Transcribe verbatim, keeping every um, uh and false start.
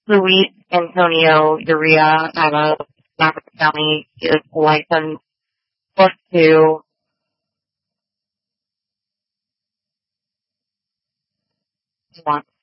Luis Antonio Uria out of Maverick County is licensed plus two. He wants